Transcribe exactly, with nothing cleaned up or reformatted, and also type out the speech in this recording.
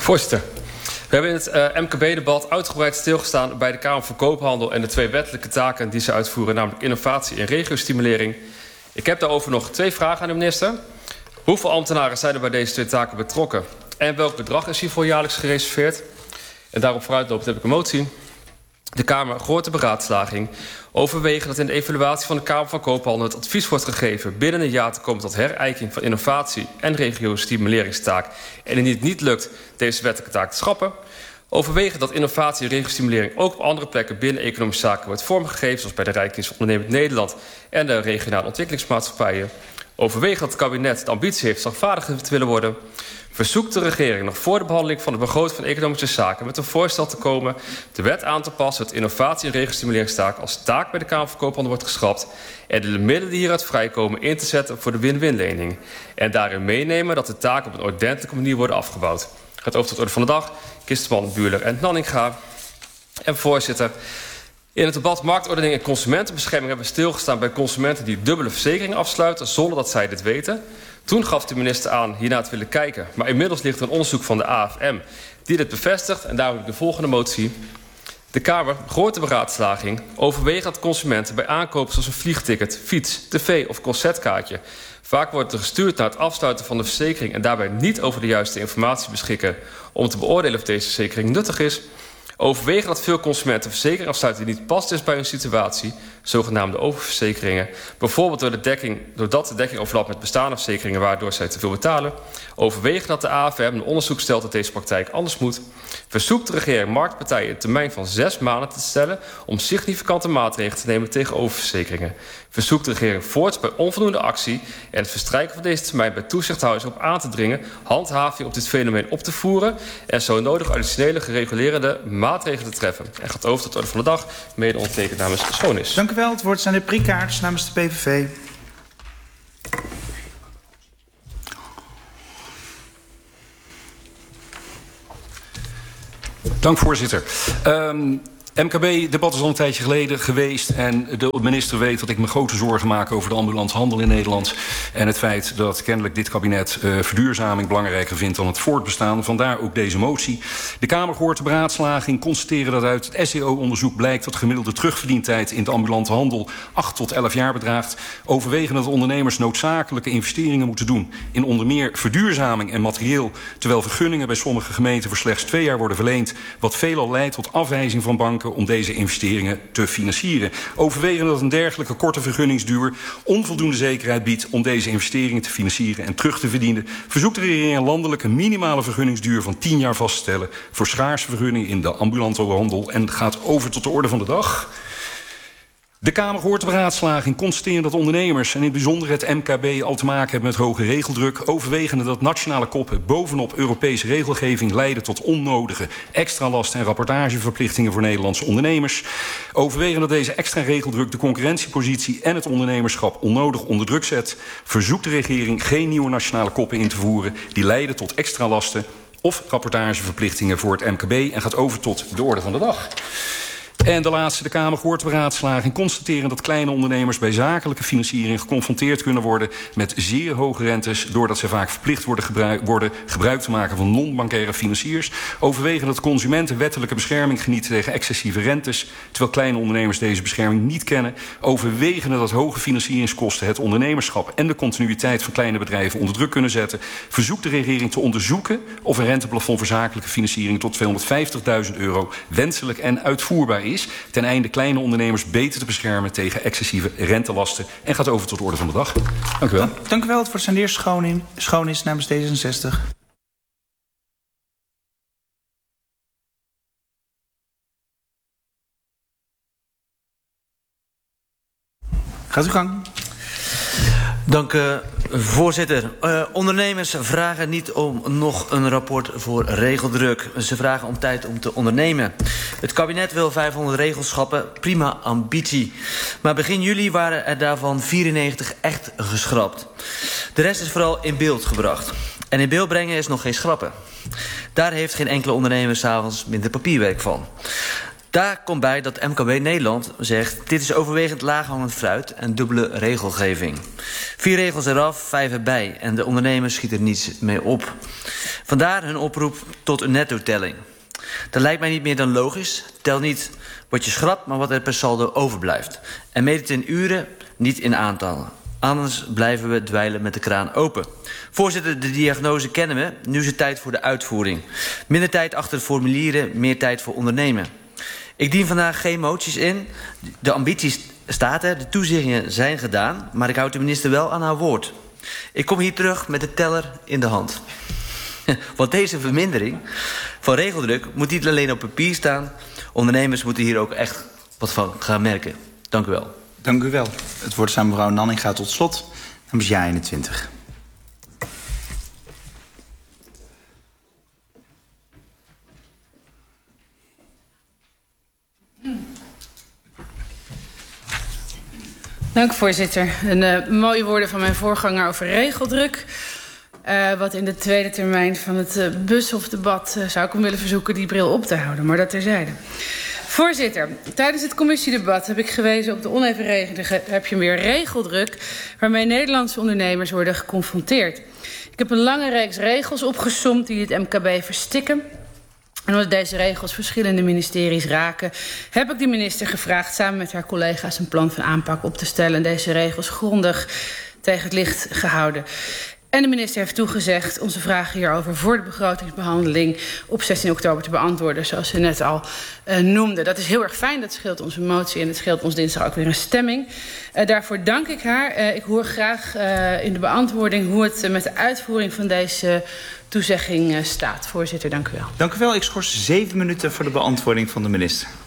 Voorzitter, we hebben in het uh, M K B-debat uitgebreid stilgestaan bij de Kamer van Koophandel en de twee wettelijke taken die ze uitvoeren, namelijk innovatie en regiostimulering. Ik heb daarover nog twee vragen aan de minister. Hoeveel ambtenaren zijn er bij deze twee taken betrokken? En welk bedrag is hiervoor jaarlijks gereserveerd? En daarop vooruitlopend heb ik een motie. De Kamer gehoord de beraadslaging. Overwegen dat in de evaluatie van de Kamer van Koophandel het advies wordt gegeven binnen een jaar te komen tot herijking van innovatie en regiostimuleringstaak. En indien het niet lukt deze wettelijke taak te schrappen. Overwegen dat innovatie en regiostimulering ook op andere plekken binnen economische zaken wordt vormgegeven, zoals bij de Rijksdienstondernemend Nederland en de regionale ontwikkelingsmaatschappijen. Overwegen dat het kabinet de ambitie heeft slagvaardiger te willen worden. Verzoekt de regering nog voor de behandeling van de begroting van economische zaken met een voorstel te komen de wet aan te passen dat innovatie en regiostimuleringstaak als taak bij de Kamer van Koophandel wordt geschrapt en de middelen die hieruit vrijkomen in te zetten voor de win-win lening. En daarin meenemen dat de taken op een ordentelijke manier worden afgebouwd. Gaat over tot de orde van de dag. Kisteman, Buurler en Nanninga. En voorzitter, in het debat marktordening en consumentenbescherming hebben we stilgestaan bij consumenten die dubbele verzekeringen afsluiten zonder dat zij dit weten. Toen gaf de minister aan hiernaar te willen kijken. Maar inmiddels ligt er een onderzoek van de A F M die dit bevestigt. En daarom heb ik de volgende motie. De Kamer gehoord de beraadslaging. Overweegt dat consumenten bij aankopen zoals een vliegticket, fiets, tv of concertkaartje vaak wordt er gestuurd naar het afsluiten van de verzekering en daarbij niet over de juiste informatie beschikken om te beoordelen of deze verzekering nuttig is. Overwegen dat veel consumenten verzekering afsluiten die niet past is bij hun situatie, zogenaamde oververzekeringen, bijvoorbeeld door de dekking, doordat de dekking overlapt met bestaande verzekeringen waardoor zij te veel betalen. Overwegen dat de A F M een onderzoek stelt dat deze praktijk anders moet. Verzoekt de regering marktpartijen een termijn van zes maanden te stellen om significante maatregelen te nemen tegen oververzekeringen. Verzoekt de regering voorts bij onvoldoende actie en het verstrijken van deze termijn bij toezichthouders op aan te dringen handhaving op dit fenomeen op te voeren en zo nodig additionele geregulerende maatregelen te treffen. En gaat over tot de orde van de dag, mede ondertekend namens Schoonis. Dank u wel. Het woord zijn de Priekaarts namens de P V V. Dank, voorzitter. Um, M K B-debat is al een tijdje geleden geweest en de minister weet dat ik me grote zorgen maak over de ambulante handel in Nederland en het feit dat kennelijk dit kabinet uh, verduurzaming belangrijker vindt dan het voortbestaan. Vandaar ook deze motie. De Kamer gehoord de beraadslaging, constateren dat uit het S E O-onderzoek blijkt dat gemiddelde terugverdientijd in de ambulante handel acht tot elf jaar bedraagt. Overwegen dat ondernemers noodzakelijke investeringen moeten doen in onder meer verduurzaming en materieel, terwijl vergunningen bij sommige gemeenten voor slechts twee jaar worden verleend, wat veelal leidt tot afwijzing van banken om deze investeringen te financieren. Overwegen dat een dergelijke korte vergunningsduur onvoldoende zekerheid biedt om deze investeringen te financieren en terug te verdienen. Verzoekt de regering een landelijke minimale vergunningsduur van tien jaar vast te stellen voor schaarse vergunningen in de ambulante handel en gaat over tot de orde van de dag. De Kamer gehoord de beraadslaging, constateren dat ondernemers en in het bijzonder het M K B al te maken hebben met hoge regeldruk, overwegende dat nationale koppen bovenop Europese regelgeving leiden tot onnodige extra lasten en rapportageverplichtingen voor Nederlandse ondernemers. Overwegende dat deze extra regeldruk de concurrentiepositie en het ondernemerschap onnodig onder druk zet, verzoekt de regering geen nieuwe nationale koppen in te voeren die leiden tot extra lasten of rapportageverplichtingen voor het M K B en gaat over tot de orde van de dag. En de laatste, de Kamer gehoord beraadslaging, constateren dat kleine ondernemers bij zakelijke financiering geconfronteerd kunnen worden met zeer hoge rentes, doordat ze vaak verplicht worden, gebruik, worden gebruik te maken van non-bancaire financiers. Overwegen dat consumenten wettelijke bescherming genieten tegen excessieve rentes, terwijl kleine ondernemers deze bescherming niet kennen. Overwegen dat hoge financieringskosten het ondernemerschap en de continuïteit van kleine bedrijven onder druk kunnen zetten. Verzoekt de regering te onderzoeken of een renteplafond voor zakelijke financiering tot tweehonderdvijftigduizend euro wenselijk en uitvoerbaar is. Is, ten einde kleine ondernemers beter te beschermen tegen excessieve rentelasten en gaat over tot de orde van de dag. Dank u wel. Dank u wel. Het woord zijn de heer Schoonin, Schoonis namens D zesenzestig. Gaat uw gang. Dank u, voorzitter. Uh, ondernemers vragen niet om nog een rapport voor regeldruk. Ze vragen om tijd om te ondernemen. Het kabinet wil vijfhonderd regels schrappen. Prima ambitie. Maar begin juli waren er daarvan vierennegentig echt geschrapt. De rest is vooral in beeld gebracht. En in beeld brengen is nog geen schrappen. Daar heeft geen enkele ondernemer 's avonds minder papierwerk van. Daar komt bij dat M K B Nederland zegt, dit is overwegend laaghangend fruit en dubbele regelgeving. Vier regels eraf, vijf erbij en de ondernemers schieten er niets mee op. Vandaar hun oproep tot een nettotelling. Dat lijkt mij niet meer dan logisch. Tel niet wat je schrapt, maar wat er per saldo overblijft. En meet het in uren, niet in aantallen. Anders blijven we dweilen met de kraan open. Voorzitter, de diagnose kennen we. Nu is het tijd voor de uitvoering. Minder tijd achter de formulieren, meer tijd voor ondernemen. Ik dien vandaag geen moties in. De ambitie staat er, de toezeggingen zijn gedaan. Maar ik houd de minister wel aan haar woord. Ik kom hier terug met de teller in de hand. Want deze vermindering van regeldruk moet niet alleen op papier staan. Ondernemers moeten hier ook echt wat van gaan merken. Dank u wel. Dank u wel. Het woord is aan mevrouw Nanninga tot slot. Namens Ja eenentwintig. Dank voorzitter. Een uh, mooie woorden van mijn voorganger over regeldruk. Uh, wat in de tweede termijn van het uh, Bushofdebat uh, zou ik hem willen verzoeken die bril op te houden. Maar dat terzijde. Voorzitter, tijdens het commissiedebat heb ik gewezen op de onevenredige, heb je weer regeldruk waarmee Nederlandse ondernemers worden geconfronteerd. Ik heb een lange reeks regels opgesomd die het M K B verstikken. En omdat deze regels verschillende ministeries raken, heb ik de minister gevraagd samen met haar collega's een plan van aanpak op te stellen en deze regels grondig tegen het licht gehouden. En de minister heeft toegezegd onze vragen hierover voor de begrotingsbehandeling op zestien oktober te beantwoorden, zoals ze net al uh, noemde. Dat is heel erg fijn, dat scheelt onze motie en het scheelt ons dinsdag ook weer een stemming. Uh, daarvoor dank ik haar. Uh, ik hoor graag uh, in de beantwoording hoe het uh, met de uitvoering van deze toezegging uh, staat. Voorzitter, dank u wel. Dank u wel. Ik schors zeven minuten voor de beantwoording van de minister.